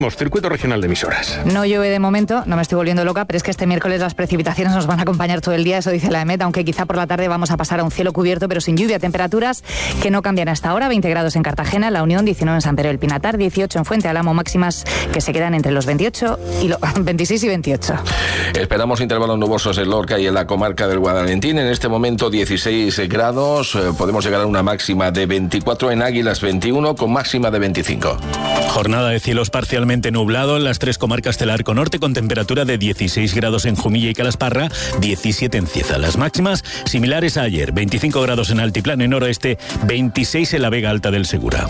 Circuito regional de emisoras. No llueve de momento, no me estoy volviendo loca, pero es que este miércoles las precipitaciones nos van a acompañar todo el día, eso dice la EMET, aunque quizá por la tarde vamos a pasar a un cielo cubierto, pero sin lluvia. Temperaturas que no cambian hasta ahora, 20 grados en Cartagena, La Unión, 19 en San Pedro del Pinatar, 18 en Fuente Alamo, máximas que se quedan entre los 26 y 28. Esperamos intervalos nubosos en Lorca y en la comarca del Guadalentín. En este momento 16 grados, podemos llegar a una máxima de 24 en Águilas, 21 con máxima de 25. Jornada de cielos parcialmente nublado en las tres comarcas del Arco Norte, con temperatura de 16 grados en Jumilla y Calasparra, 17 en Cieza. Las máximas similares a ayer, 25 grados en Altiplano y Noroeste, 26 en la Vega Alta del Segura.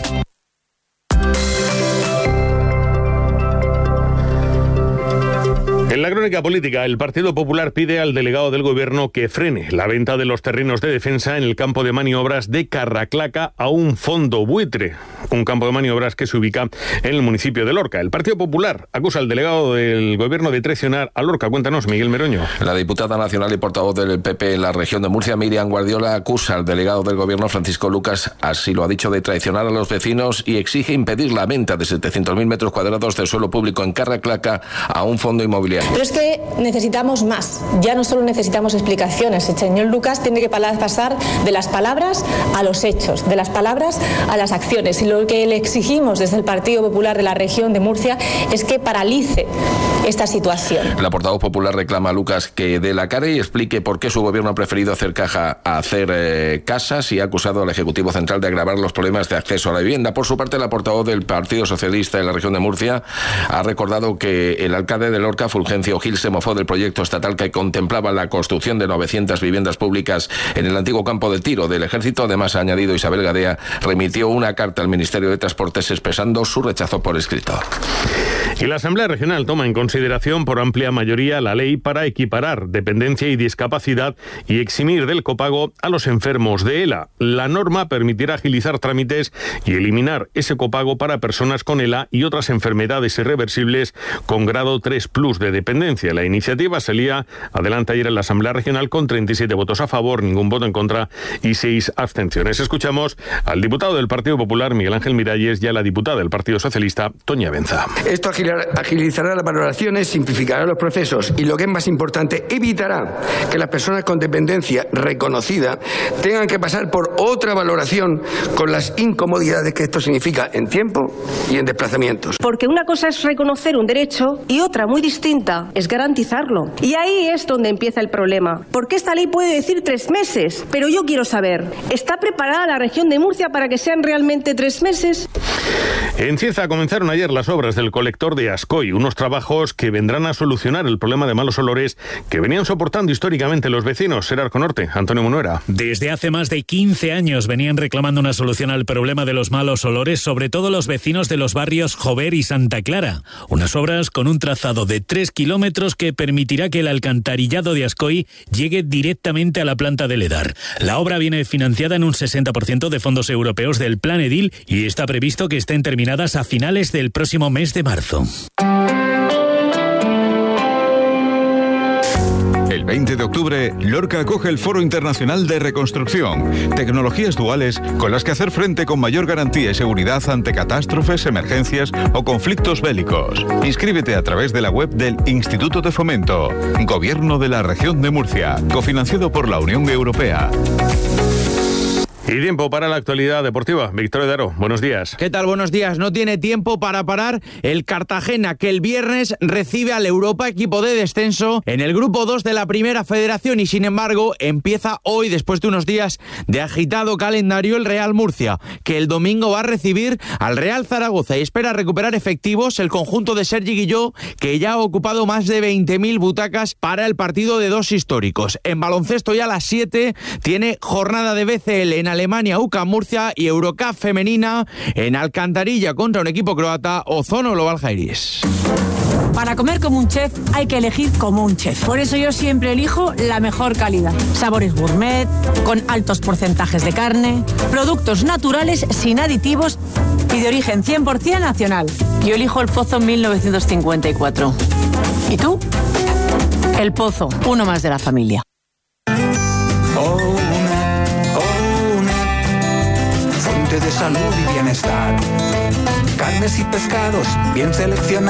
En la crónica política, el Partido Popular pide al delegado del Gobierno que frene la venta de los terrenos de defensa en el campo de maniobras de Carraclaca a un fondo buitre, un campo de maniobras que se ubica en el municipio de Lorca. El Partido Popular acusa al delegado del Gobierno de traicionar a Lorca. Cuéntanos, Miguel Meroño. La diputada nacional y portavoz del PP en la región de Murcia, Miriam Guardiola, acusa al delegado del Gobierno, Francisco Lucas, así lo ha dicho, de traicionar a los vecinos y exige impedir la venta de 700.000 metros cuadrados de suelo público en Carraclaca a un fondo inmobiliario. Pero es que necesitamos más, ya no solo necesitamos explicaciones. El señor Lucas tiene que pasar de las palabras a los hechos, de las palabras a las acciones, y lo que le exigimos desde el Partido Popular de la región de Murcia es que paralice esta situación. La portavoz popular reclama a Lucas que dé la cara y explique por qué su gobierno ha preferido hacer caja a hacer casas, y ha acusado al Ejecutivo Central de agravar los problemas de acceso a la vivienda. Por su parte, la portavoz del Partido Socialista de la región de Murcia ha recordado que el alcalde de Lorca, Fulgencio Gil, se mofó del proyecto estatal que contemplaba la construcción de 900 viviendas públicas en el antiguo campo de tiro del Ejército. Además, ha añadido, Isabel Gadea remitió una carta al Ministerio de Transportes expresando su rechazo por escrito. Y la Asamblea Regional toma en consideración por amplia mayoría la ley para equiparar dependencia y discapacidad y eximir del copago a los enfermos de ELA. La norma permitirá agilizar trámites y eliminar ese copago para personas con ELA y otras enfermedades irreversibles con grado 3+ de dependencia. La iniciativa salía adelante ayer en la Asamblea Regional con 37 votos a favor, ningún voto en contra y 6 abstenciones. Escuchamos al diputado del Partido Popular, Miguel Ángel Miralles, y a la diputada del Partido Socialista, Toña Benza. Esto agilizará las valoraciones, simplificará los procesos y, lo que es más importante, evitará que las personas con dependencia reconocida tengan que pasar por otra valoración con las incomodidades que esto significa en tiempo y en desplazamientos. Porque una cosa es reconocer un derecho y otra, muy distinta, es garantizarlo. Y ahí es donde empieza el problema. Porque esta ley puede decir 3 meses, pero yo quiero saber, ¿está preparada la región de Murcia para que sean realmente 3 meses? En Cieza comenzaron ayer las obras del colector de Ascoy, unos trabajos que vendrán a solucionar el problema de malos olores que venían soportando históricamente los vecinos. Ser Arco Norte, Antonio Munuera. Desde hace más de 15 años venían reclamando una solución al problema de los malos olores, sobre todo los vecinos de los barrios Jover y Santa Clara. Unas obras con un trazado de 3 kilómetros que permitirá que el alcantarillado de Ascoy llegue directamente a la planta del Edar. La obra viene financiada en un 60% de fondos europeos del Plan Edil y está previsto que estén terminadas a finales del próximo mes de marzo. El 20 de octubre, Lorca acoge el Foro Internacional de Reconstrucción, tecnologías duales con las que hacer frente con mayor garantía y seguridad ante catástrofes, emergencias o conflictos bélicos. Inscríbete a través de la web del Instituto de Fomento, Gobierno de la Región de Murcia, cofinanciado por la Unión Europea. Y tiempo para la actualidad deportiva. Victoria de Aro, buenos días. ¿Qué tal? Buenos días. No tiene tiempo para parar el Cartagena, que el viernes recibe al Europa, equipo de descenso, en el grupo 2 de la Primera Federación, y sin embargo empieza hoy, después de unos días de agitado calendario, el Real Murcia, que el domingo va a recibir al Real Zaragoza y espera recuperar efectivos el conjunto de Sergi Guilló, que ya ha ocupado más de 20.000 butacas para el partido de 2 históricos. En baloncesto, ya a las 7 tiene jornada de BCL en Alemania, UCAM Murcia, y Eurocup femenina en Alcantarilla contra un equipo croata, Ozono Global Jairis. Para comer como un chef hay que elegir como un chef. Por eso yo siempre elijo la mejor calidad. Sabores gourmet, con altos porcentajes de carne, productos naturales sin aditivos y de origen 100% nacional. Yo elijo El Pozo 1954. ¿Y tú? El Pozo, uno más de la familia. Fuente de salud y bienestar. carnes y pescados bien seleccionados.